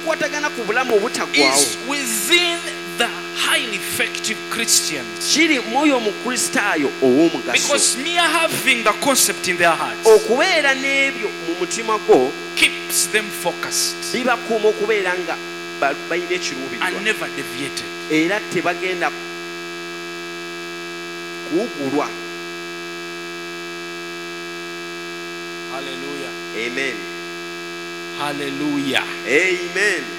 ebikwatagana ku bulamu obutagwawo is within the highly effective Christians. kiri mwoyo omukristaayo ow'omugaso Because mere having the concept in their hearts okubeera n'ebyo mu mutima gwo keeps them focused bibakuuma okubeera nga balina ekiruubirirwa and never deviated. era tebagenda kuwugulwa. Hallelujah. Amen. Hallelujah. Amen.